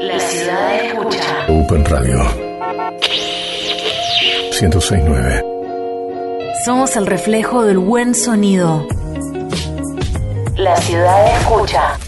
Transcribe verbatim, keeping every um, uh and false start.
La ciudad escucha. Open Radio ciento seis punto nueve. Somos el reflejo del buen sonido. La ciudad escucha.